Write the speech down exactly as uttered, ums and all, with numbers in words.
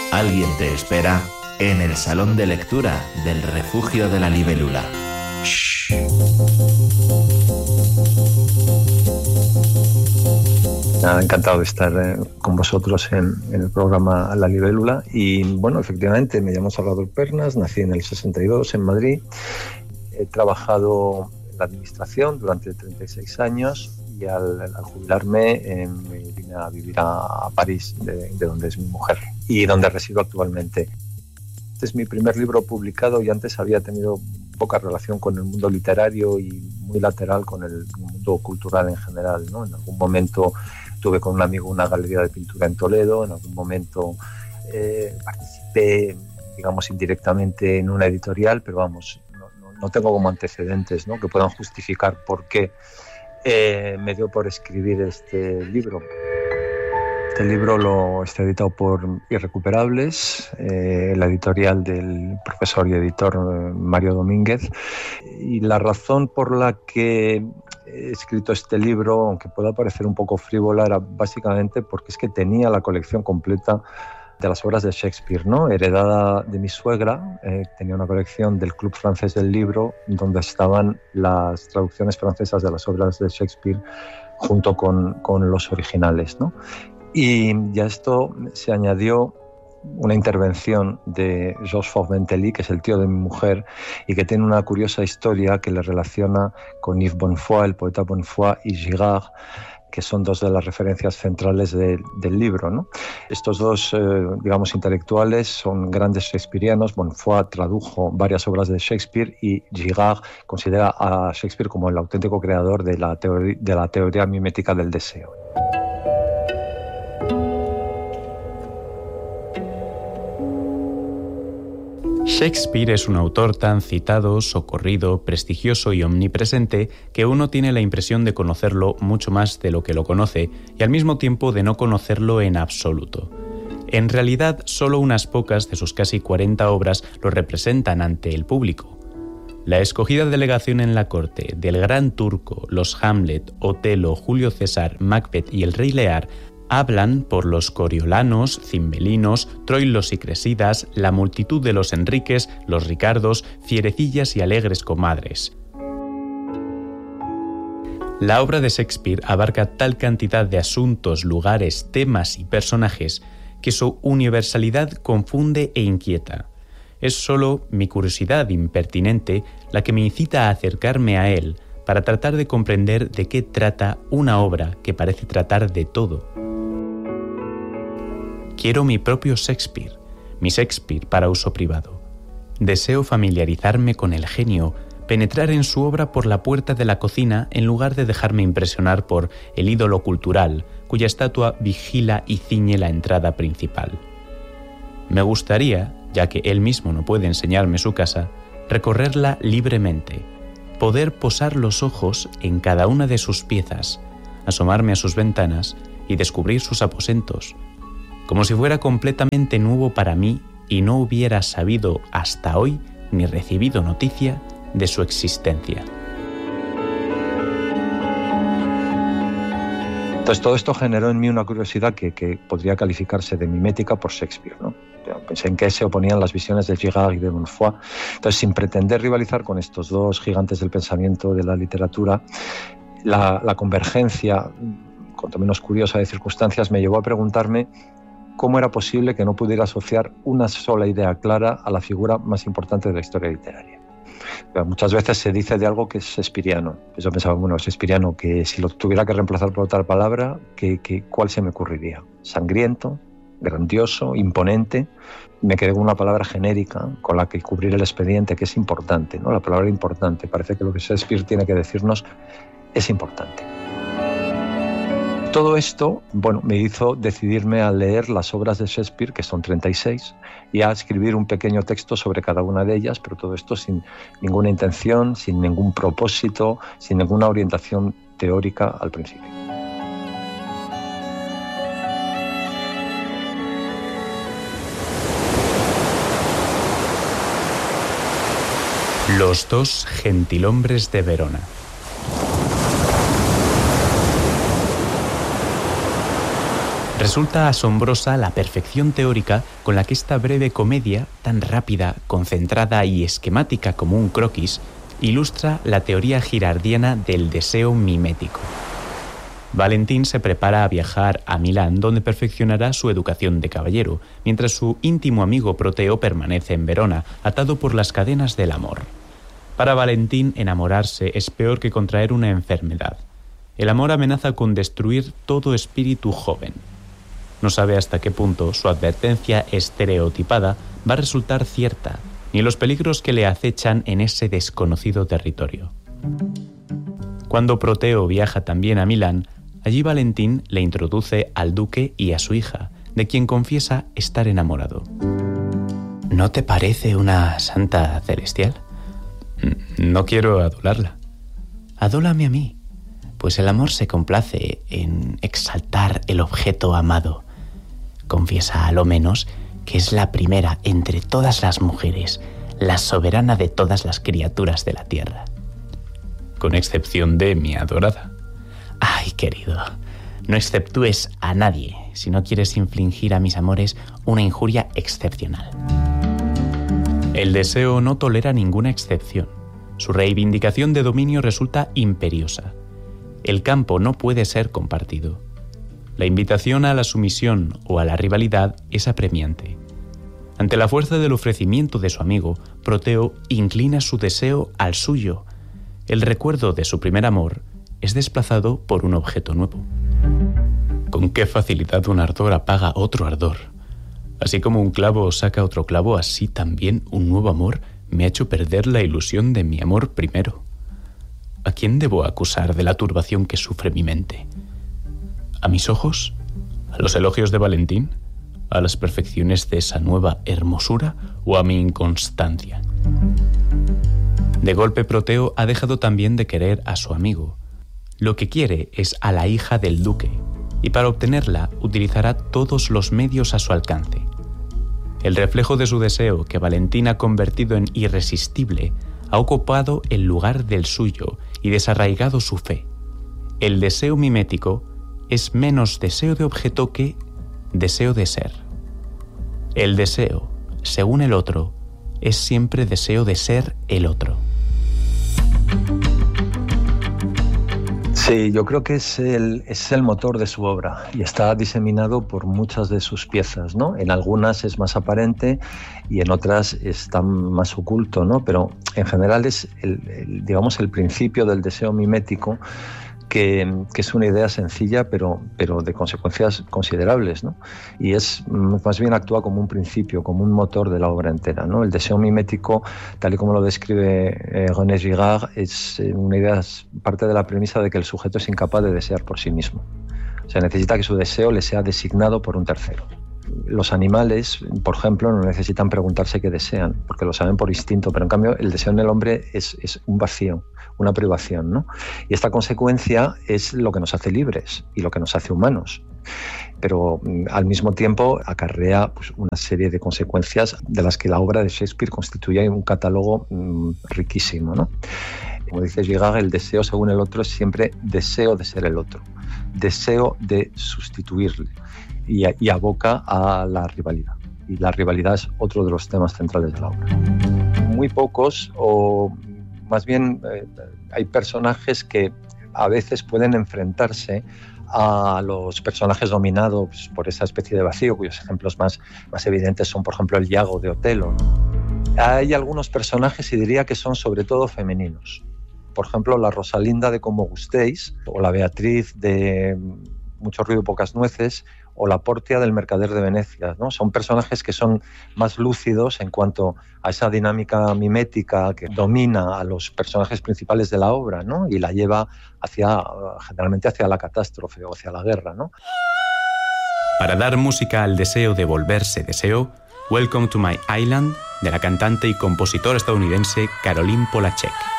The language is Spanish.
Alguien te espera en el salón de lectura del Refugio de la Libélula. Shh. Nada, encantado de estar eh, con vosotros en, en el programa La Libélula. Y bueno, efectivamente, me llamo Salvador Pernas, nací en el sesenta y dos en Madrid. He trabajado en la administración durante treinta y seis años y al, al jubilarme eh, me vine a vivir a, a París, de, de donde es mi mujer y donde resido actualmente. Este es mi primer libro publicado y antes había tenido poca relación con el mundo literario y muy lateral con el mundo cultural en general, ¿no? En algún momento tuve con un amigo una galería de pintura en Toledo, en algún momento eh, participé, digamos, indirectamente en una editorial, pero vamos, no, no, no tengo como antecedentes, ¿no?, que puedan justificar por qué eh, me dio por escribir este libro. Este libro lo está editado por Irrecuperables, eh, la editorial del profesor y editor eh, Mario Domínguez. Y la razón por la que he escrito este libro, aunque pueda parecer un poco frívola, era básicamente porque es que tenía la colección completa de las obras de Shakespeare, ¿no?, heredada de mi suegra. Eh, tenía una colección del Club Francés del Libro donde estaban las traducciones francesas de las obras de Shakespeare junto con, con los originales, ¿no? Y ya esto se añadió una intervención de Georges Formentelli, que es el tío de mi mujer, y que tiene una curiosa historia que le relaciona con Yves Bonnefoy, el poeta Bonnefoy, y Girard, que son dos de las referencias centrales de, del libro, ¿no? Estos dos, eh, digamos, intelectuales son grandes shakespearianos. Bonnefoy tradujo varias obras de Shakespeare y Girard considera a Shakespeare como el auténtico creador de la, teoría, de la teoría mimética del deseo. Shakespeare es un autor tan citado, socorrido, prestigioso y omnipresente que uno tiene la impresión de conocerlo mucho más de lo que lo conoce y al mismo tiempo de no conocerlo en absoluto. En realidad, solo unas pocas de sus casi cuarenta obras lo representan ante el público. La escogida delegación en la corte, del Gran Turco, los Hamlet, Otelo, Julio César, Macbeth y el Rey Lear hablan por los coriolanos, cimbelinos, troilos y cresidas, la multitud de los Enriques, los Ricardos, fierecillas y alegres comadres. La obra de Shakespeare abarca tal cantidad de asuntos, lugares, temas y personajes que su universalidad confunde e inquieta. Es solo mi curiosidad impertinente la que me incita a acercarme a él para tratar de comprender de qué trata una obra que parece tratar de todo. Quiero mi propio Shakespeare, mi Shakespeare para uso privado. Deseo familiarizarme con el genio, penetrar en su obra por la puerta de la cocina en lugar de dejarme impresionar por el ídolo cultural, cuya estatua vigila y ciñe la entrada principal. Me gustaría, ya que él mismo no puede enseñarme su casa, recorrerla libremente, poder posar los ojos en cada una de sus piezas, asomarme a sus ventanas y descubrir sus aposentos, como si fuera completamente nuevo para mí y no hubiera sabido hasta hoy ni recibido noticia de su existencia. Entonces todo esto generó en mí una curiosidad que, que podría calificarse de mimética por Shakespeare, ¿no? Pensé en qué se oponían las visiones de Girard y de Bonnefoy. Entonces, sin pretender rivalizar con estos dos gigantes del pensamiento de la literatura, la, la convergencia, cuanto menos curiosa, de circunstancias me llevó a preguntarme cómo era posible que no pudiera asociar una sola idea clara a la figura más importante de la historia literaria. Pero muchas veces se dice de algo que es shakespeariano. Yo pensaba, bueno, shakespeariano, que si lo tuviera que reemplazar por otra palabra, ¿qué, qué, ¿cuál se me ocurriría? Sangriento, grandioso, imponente. Me quedé con una palabra genérica con la que cubrir el expediente, que es importante, ¿no? La palabra importante. Parece que lo que Shakespeare tiene que decirnos es importante. Todo esto, bueno, me hizo decidirme a leer las obras de Shakespeare, que son treinta y seis, y a escribir un pequeño texto sobre cada una de ellas, pero todo esto sin ninguna intención, sin ningún propósito, sin ninguna orientación teórica al principio. Los dos gentilhombres de Verona. Resulta asombrosa la perfección teórica con la que esta breve comedia, tan rápida, concentrada y esquemática como un croquis, ilustra la teoría girardiana del deseo mimético. Valentín se prepara a viajar a Milán, donde perfeccionará su educación de caballero, mientras su íntimo amigo Proteo permanece en Verona, atado por las cadenas del amor. Para Valentín, enamorarse es peor que contraer una enfermedad. El amor amenaza con destruir todo espíritu joven. No sabe hasta qué punto su advertencia estereotipada va a resultar cierta, ni los peligros que le acechan en ese desconocido territorio. Cuando Proteo viaja también a Milán, allí Valentín le introduce al duque y a su hija, de quien confiesa estar enamorado. ¿No te parece una santa celestial? No quiero adularla. Adúlame a mí, pues el amor se complace en exaltar el objeto amado. Confiesa a lo menos que es la primera entre todas las mujeres, la soberana de todas las criaturas de la tierra. Con excepción de mi adorada. Ay, querido, no exceptúes a nadie si no quieres infligir a mis amores una injuria excepcional. El deseo no tolera ninguna excepción. Su reivindicación de dominio resulta imperiosa. El campo no puede ser compartido. La invitación a la sumisión o a la rivalidad es apremiante. Ante la fuerza del ofrecimiento de su amigo, Proteo inclina su deseo al suyo. El recuerdo de su primer amor es desplazado por un objeto nuevo. Con qué facilidad un ardor apaga otro ardor. Así como un clavo saca otro clavo, así también un nuevo amor me ha hecho perder la ilusión de mi amor primero. ¿A quién debo acusar de la turbación que sufre mi mente? ¿A mis ojos? ¿A los elogios de Valentín? ¿A las perfecciones de esa nueva hermosura? ¿O a mi inconstancia? De golpe Proteo ha dejado también de querer a su amigo. Lo que quiere es a la hija del duque, y para obtenerla utilizará todos los medios a su alcance. El reflejo de su deseo, que Valentín ha convertido en irresistible, ha ocupado el lugar del suyo y desarraigado su fe. El deseo mimético es menos deseo de objeto que deseo de ser. El deseo, según el otro, es siempre deseo de ser el otro. Sí, yo creo que es el, es el motor de su obra y está diseminado por muchas de sus piezas, ¿no? En algunas es más aparente y en otras está más oculto, ¿no? Pero en general es, el, el, digamos, el principio del deseo mimético, que, que es una idea sencilla pero, pero de consecuencias considerables, ¿no? Y es, más bien actúa como un principio, como un motor de la obra entera, ¿no? El deseo mimético, tal y como lo describe eh, René Girard, es una idea, es parte de la premisa de que el sujeto es incapaz de desear por sí mismo. O sea, necesita que su deseo le sea designado por un tercero. Los animales, por ejemplo, no necesitan preguntarse qué desean, porque lo saben por instinto, pero en cambio el deseo en el hombre es, es un vacío, una privación, ¿no? Y esta consecuencia es lo que nos hace libres y lo que nos hace humanos, pero al mismo tiempo acarrea pues, una serie de consecuencias de las que la obra de Shakespeare constituye un catálogo mmm, riquísimo, ¿no? Como dice Girard, el deseo según el otro es siempre deseo de ser el otro, deseo de sustituirle, y, y aboca a la rivalidad. Y la rivalidad es otro de los temas centrales de la obra. Muy pocos, o más bien eh, hay personajes que a veces pueden enfrentarse a los personajes dominados por esa especie de vacío, cuyos ejemplos más, más evidentes son, por ejemplo, el Iago de Otelo, ¿no? Hay algunos personajes, y diría que son sobre todo femeninos. Por ejemplo, la Rosalinda de Como Gustéis, o la Beatriz de Mucho ruido, pocas nueces, o la Portia del Mercader de Venecia, ¿no? Son personajes que son más lúcidos en cuanto a esa dinámica mimética que domina a los personajes principales de la obra, ¿no? Y la lleva hacia, generalmente hacia la catástrofe o hacia la guerra, ¿no? Para dar música al deseo de volverse deseo, Welcome to My Island, de la cantante y compositora estadounidense Caroline Polachek.